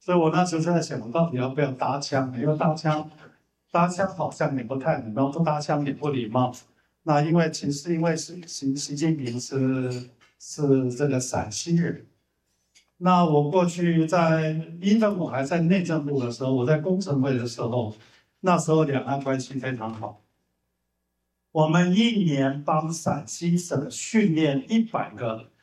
所以我那时候就在想，我到底要不要搭腔？因为搭腔好像也不太礼貌，不搭腔也不礼貌。那因为习近平是这个陕西人。那我过去因为我还在内政部的时候，我在工程会的时候，那时候两岸关系非常好。我们一年帮陕西省训练100个